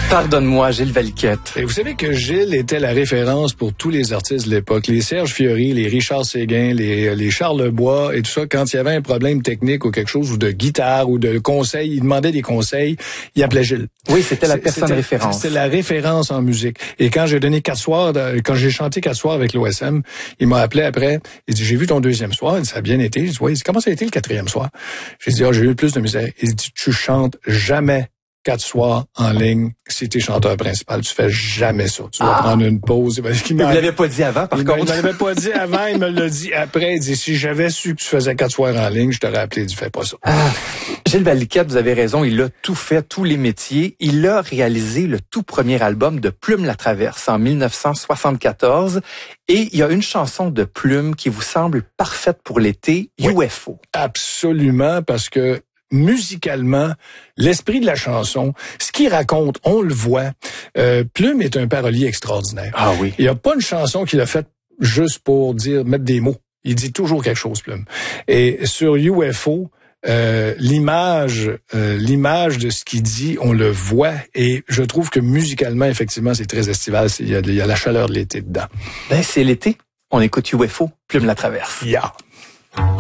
Pardonne-moi, Gilles Valiquette. Et vous savez que Gilles était la référence pour tous les artistes de l'époque. Les Serge Fiori, les Richard Séguin, les Charles Bois et tout ça. Quand il y avait un problème technique ou quelque chose, ou de guitare ou de conseil, il demandait des conseils, il appelait Gilles. Oui, c'était la personne référence. C'était la référence en musique. Et quand j'ai donné 4 soirs, quand j'ai chanté 4 soirs avec l'OSM, il m'a appelé après. Il dit, j'ai vu ton 2e soir. Il dit, ça a bien été. Je dis, ouais. Il dit, comment ça a été le 4e soir? J'ai dit, j'ai eu plus de misère. Il dit, tu chantes jamais 4 soirs en ligne. Si t'es chanteur principal, tu fais jamais ça. Tu dois prendre une pause. Il ne l'avait pas dit avant, par contre. Il ne l'avait pas dit avant, il me l'a dit après. Il dit, si j'avais su que tu faisais 4 soirs en ligne, je t'aurais appelé. Il dit, fais pas ça. Gilles Valiquette, vous avez raison, il a tout fait, tous les métiers. Il a réalisé le tout premier album de Plume la Traverse en 1974. Et il y a une chanson de Plume qui vous semble parfaite pour l'été, oui, UFO. Absolument, parce que musicalement, l'esprit de la chanson, ce qu'il raconte, on le voit. Plume est un parolier extraordinaire. Ah oui. Il n'y a pas une chanson qu'il a faite juste pour mettre des mots. Il dit toujours quelque chose, Plume. Et sur UFO, l'image de ce qu'il dit, on le voit. Et je trouve que musicalement, effectivement, c'est très estival. Il y a la chaleur de l'été dedans. Ben, c'est l'été. On écoute UFO, Plume la Traverse. Yeah.